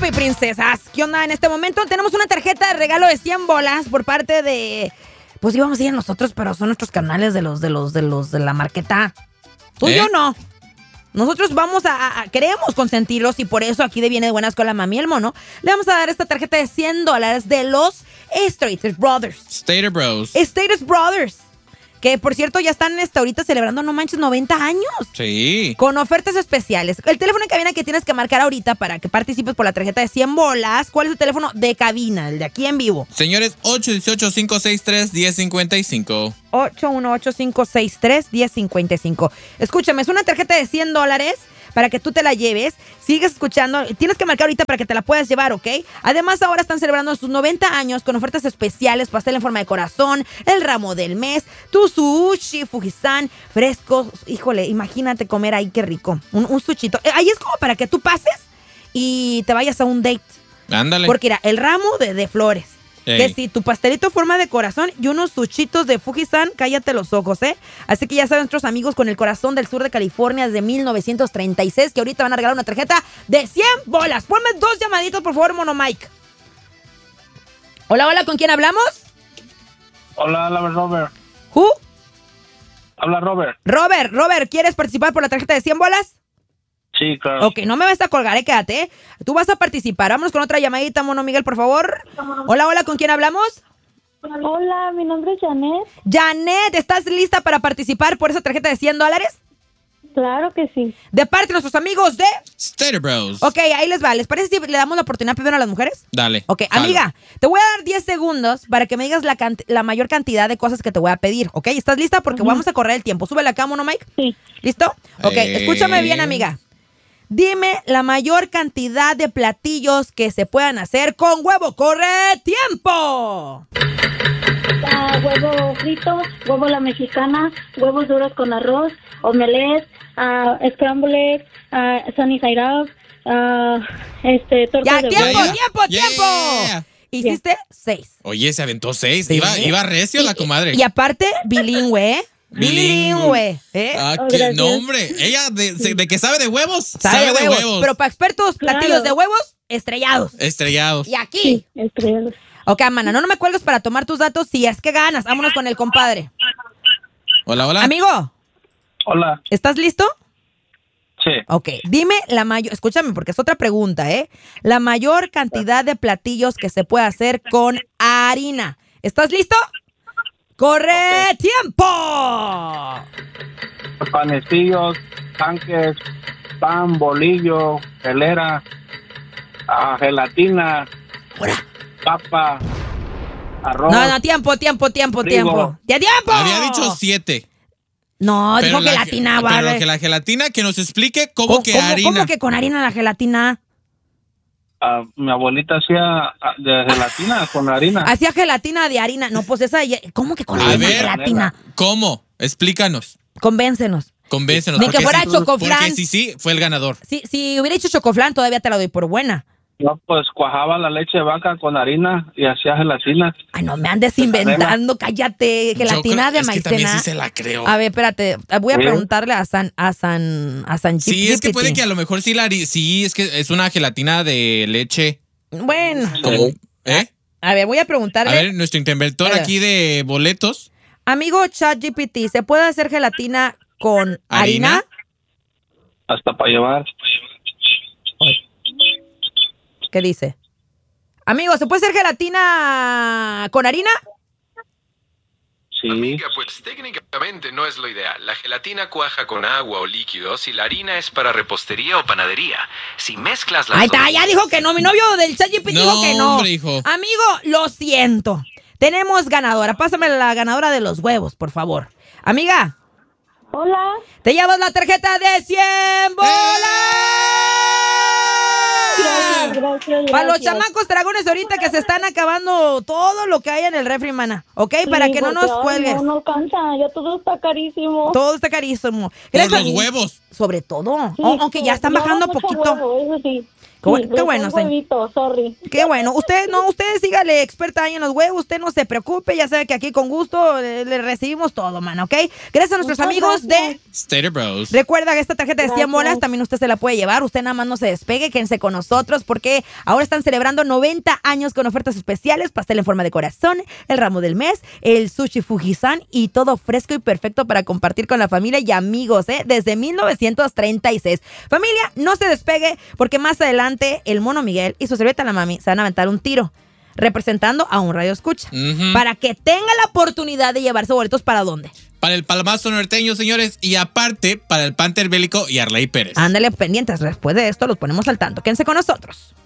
príncipe y princesas. ¿Qué onda? En este momento tenemos una tarjeta de regalo de 100 bolas por parte de... Pues íbamos a ir a nosotros, pero son nuestros canales de la marqueta. Tú y yo no. Nosotros vamos queremos consentirlos y por eso aquí de Viene de Buenas con la Mami y el Mono le vamos a dar esta tarjeta de $100 de los Status Brothers. Status Brothers. Que, por cierto, ya están ahorita celebrando, no manches, 90 años. Sí. Con ofertas especiales. El teléfono de cabina que tienes que marcar ahorita para que participes por la tarjeta de 100 bolas. ¿Cuál es el teléfono de cabina? El de aquí en vivo. Señores, 818-563-1055. 818-563-1055. Escúchame, es una tarjeta de $100 para que tú te la lleves. Sigues escuchando. Tienes que marcar ahorita para que te la puedas llevar, ¿ok? Además, ahora están celebrando sus 90 años con ofertas especiales, pastel en forma de corazón, el ramo del mes, tu sushi, Fujisan, frescos. Híjole, imagínate comer ahí, qué rico. Un sushito. Ahí es como para que tú pases y te vayas a un date. Ándale. Porque mira, el ramo de flores. Ey. Que si tu pastelito en forma de corazón y unos sushitos de Fujisan, cállate los ojos, ¿eh? Así que ya saben, nuestros amigos con el corazón del sur de California desde 1936, que ahorita van a regalar una tarjeta de 100 bolas. Ponme 2 llamaditos, por favor, Mono Mike. Hola, hola, ¿con quién hablamos? Hola, habla Robert. ¿Who? Habla Robert. Robert, ¿quieres participar por la tarjeta de 100 bolas? Sí, claro. Ok, no me vas a colgar, quédate, ¿eh? Tú vas a participar. Vámonos con otra llamadita, Mono Miguel, por favor. Hola, hola, ¿con quién hablamos? Hola, mi nombre es Janet. Janet, ¿estás lista para participar por esa tarjeta de $100? Claro que sí. De parte de nuestros amigos de... Stater Bros. Ok, ahí les va. ¿Les parece si le damos la oportunidad primero a las mujeres? Dale. Ok, jalo. amiga, te voy a dar 10 segundos para que me digas la mayor cantidad de cosas que te voy a pedir, ¿ok? ¿Estás lista? Porque vamos a correr el tiempo. Súbele acá, Mono Mike. Sí. ¿Listo? Ok, escúchame bien, amiga. Dime la mayor cantidad de platillos que se puedan hacer con huevo. ¡Corre tiempo! Huevo frito, huevo a la mexicana, huevos duros con arroz, omelette, scrambled, sunny side up, torta Ya, de tiempo, huevo. tiempo. Hiciste 6. Oye, se aventó 6. Sí. Iba recio la comadre. Y aparte, bilingüe, ¿eh? Bilingüe, ¿eh? Ah, Oh, qué gracias. nombre. Ella de que sabe de huevos. Sabe de huevos. Pero para expertos, Claro. platillos de huevos estrellados. Estrellados. Y aquí. Sí, estrellados. Ok, mana, no me cuelgues para tomar tus datos si es que ganas. Vámonos con el compadre. Hola, hola. Amigo, Hola. ¿estás listo? Sí. Ok, dime la mayor... Escúchame, porque es otra pregunta, ¿eh? La mayor cantidad de platillos que se puede hacer con harina. ¿Estás listo? ¡Corre tiempo! Panecillos, tanques, pan, bolillo, telera, gelatina, papa, arroz. No, tiempo. Frigo. ¡Ya tiempo! Había dicho 7. No, dijo Pero gelatina, Pero vale. que la gelatina, que nos explique cómo que harina. ¿Cómo que con harina la gelatina? Mi abuelita hacía de gelatina con harina. Hacía gelatina de harina. No, pues esa... ¿Cómo que con A harina ver. gelatina? ¿Cómo? Explícanos. Convéncenos. Convéncenos. Ni que porque fuera sí- chocoflan. Porque sí, fue el ganador. Si hubiera hecho chocoflan, todavía te la doy por buena. Yo pues cuajaba la leche de vaca con harina y hachía gelatina. Ay, no me andes inventando, cállate. Gelatina de es que también maicena. sí se la creo. A ver, espérate. Voy a ¿Sí? preguntarle a San Sí, es que puede GPT. que a lo mejor sí sí, es que es una gelatina de leche. Bueno, Como, ¿eh? a ver, voy a A preguntarle. ver, nuestro interventor A ver. aquí de boletos. Amigo ChatGPT, ¿se puede hacer gelatina con harina? Hasta para llevar. ¿Qué dice? Amigo, ¿se puede hacer gelatina con harina? Sí. Amiga, pues técnicamente no es lo ideal. La gelatina cuaja con agua o líquidos y la harina es para repostería o panadería. Si mezclas las Ahí está, dos- ya dijo que no. Mi novio del ChatGPT No, dijo que no. hombre, hijo. Amigo, lo siento. Tenemos ganadora. Pásame la ganadora de los huevos, por favor. Amiga, Hola. te llevas la tarjeta de 100 bolas. Gracias. Para los chamacos dragones ahorita que se están acabando todo lo que hay en el refri, mana. ¿Ok? Para que no nos cuelgues. No alcanza, ya todo está carísimo. Todo está carísimo. Por los huevos. Sobre todo. Sí, Aunque ya están lleva bajando mucho poquito. huevo, eso sí. Qué bueno, señor. Huevito, sorry. Qué bueno. Usted sígale experta ahí en los huevos, usted no se preocupe, ya sabe que aquí con gusto le recibimos todo, man, ¿ok? Gracias a nuestros amigos de Stater Bros. Recuerda que esta tarjeta de 100 bolas también usted se la puede llevar. Usted nada más no se despegue, quédense con nosotros porque ahora están celebrando 90 años con ofertas especiales, pastel en forma de corazón, el ramo del mes, el sushi Fujisan y todo fresco y perfecto para compartir con la familia y amigos, desde 1936. Familia, no se despegue porque más adelante el Mono Miguel y su servilleta la mami se van a aventar un tiro representando a un radio escucha para que tenga la oportunidad de llevarse boletos. ¿Para dónde? Para el Palmazo Norteño, señores, y aparte para el Panther Bélico y Arley Pérez. Ándale pendientes, después de esto los ponemos al tanto. Quédense con nosotros.